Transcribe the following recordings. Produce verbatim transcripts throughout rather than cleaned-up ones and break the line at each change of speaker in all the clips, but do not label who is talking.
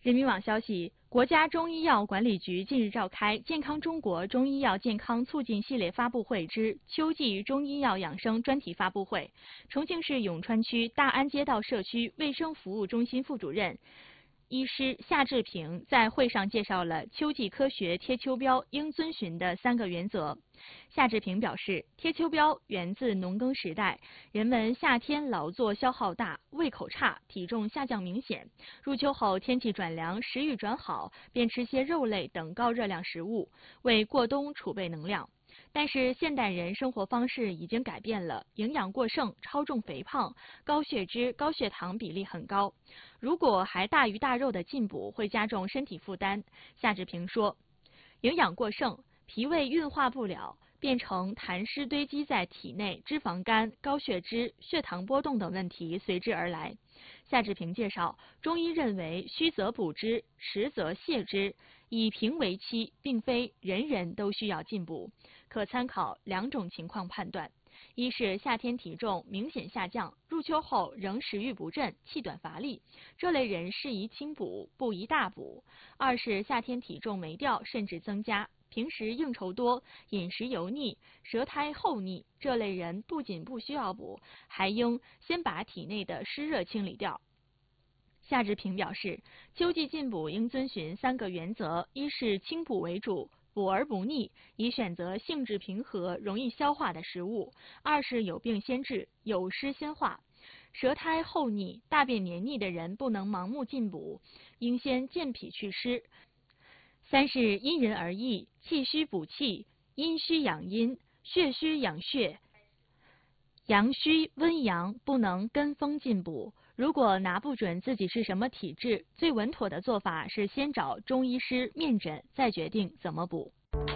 人民网消息，国家中医药管理局近日召开“健康中国中医药健康促进系列发布会之秋季中医药养生专题发布会”。重庆市永川区大安街道社区卫生服务中心副主任、医师夏志平在会上介绍了秋季科学贴秋膘应遵循的三个原则。夏志平表示，贴秋膘源自农耕时代，人们夏天劳作消耗大，胃口差，体重下降明显。入秋后天气转凉，食欲转好，便吃些肉类等高热量食物，为过冬储备能量。但是现代人生活方式已经改变了，营养过剩、超重肥胖、高血脂、高血糖比例很高。如果还大鱼大肉的进补，会加重身体负担。夏志平说，营养过剩，脾胃运化不了，变成痰湿堆积在体内，脂肪肝、高血脂、血糖波动等问题随之而来。夏志平介绍，中医认为虚则补之，实则泻之，以平为期，并非人人都需要进补，可参考两种情况判断：一是夏天体重明显下降，入秋后仍食欲不振、气短乏力，这类人适宜轻补，不宜大补；二是夏天体重没掉甚至增加，平时应酬多、饮食油腻、舌苔厚腻，这类人不仅不需要补，还应先把体内的湿热清理掉。夏志平表示，秋季进补应遵循三个原则：一是轻补为主，补而不腻，以选择性质平和、容易消化的食物；二是有病先治，有湿先化。舌苔厚腻、大便黏腻的人不能盲目进补，应先健脾祛湿。三是因人而异，气虚补气，阴虚养阴，血虚养血，阳虚温阳，不能跟风进补。如果拿不准自己是什么体质，最稳妥的做法是先找中医师面诊，再决定怎么补。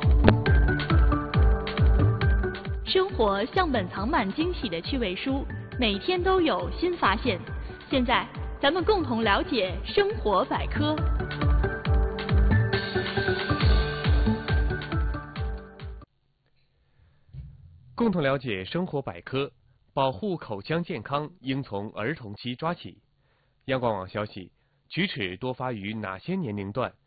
生活像本藏满惊喜的趣味书，每天都有新发现。现在，咱们共同了解生活百科。
共同了解生活百科，保护口腔健康应从儿童期抓起。央广网消息，龋齿多发于哪些年龄段？